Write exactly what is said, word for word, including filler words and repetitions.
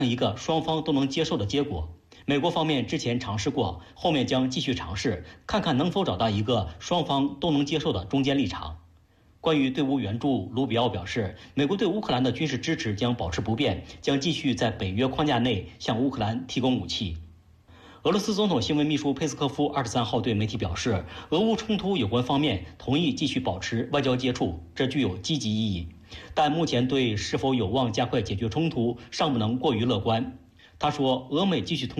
一个双方都能接受的结果。美国方面之前尝试过，后面将继续尝试，看看能否找到一个双方都能接受的中间立场。关于对乌援助，卢比奥表示，美国对乌克兰的军事支持将保持不变，将继续在北约框架内向乌克兰提供武器。俄罗斯总统新闻秘书佩斯科夫二十三号对媒体表示，俄乌冲突有关方面同意继续保持外交接触，这具有积极意义，但目前对是否有望加快解决冲突尚不能过于乐观。他说，俄美继续通